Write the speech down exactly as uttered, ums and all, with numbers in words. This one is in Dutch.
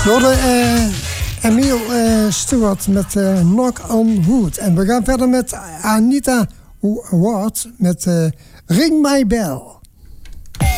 Door uh, Emiel uh, Stewart met uh, Knock on Wood. En we gaan verder met Anita Ward met uh, Ring My Bell.